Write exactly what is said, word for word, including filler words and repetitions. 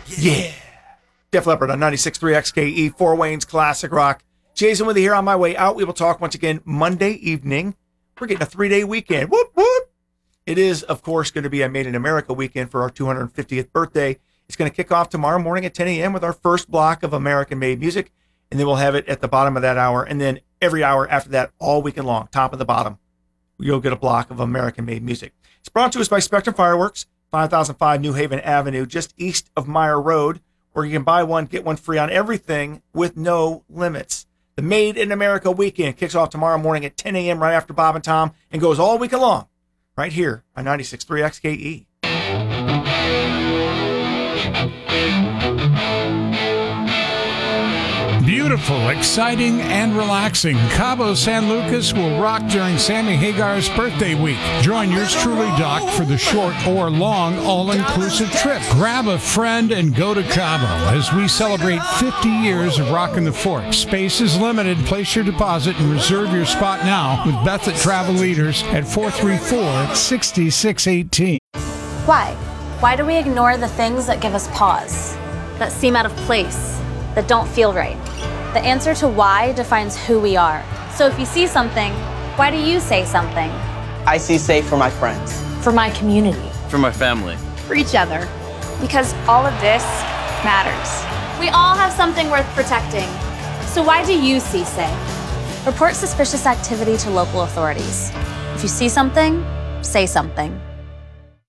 Yeah. Def Leppard on ninety-six point three X K E, Fort Wayne's Classic Rock. Jason with you here on my way out. We will talk once again Monday evening. We're getting a three-day weekend. Whoop, whoop. It is, of course, going to be a Made in America weekend for our two hundred fiftieth birthday. It's going to kick off tomorrow morning at ten a.m. with our first block of American-made music, and then we'll have it at the bottom of that hour, and then every hour after that all weekend long, top and the bottom, you'll get a block of American-made music. It's brought to us by Spectrum Fireworks, five thousand five New Haven Avenue, just east of Meyer Road, where you can buy one, get one free on everything with no limits. The Made in America weekend kicks off tomorrow morning at ten a.m. right after Bob and Tom and goes all weekend long right here on ninety-six point three X K E. Beautiful, exciting, and relaxing. Cabo San Lucas will rock during Sammy Hagar's birthday week. Join yours truly, Doc, for the short or long all-inclusive trip. Grab a friend and go to Cabo as we celebrate fifty years of rocking the fort. Space is limited. Place your deposit and reserve your spot now with Beth at Travel Leaders at four three four, six six one eight. Why? Why do we ignore the things that give us pause, that seem out of place, that don't feel right? The answer to why defines who we are. So if you see something, why do you say something? I see safe for my friends. For my community. For my family. For each other. Because all of this matters. We all have something worth protecting. So why do you see safe? Report suspicious activity to local authorities. If you see something, say something.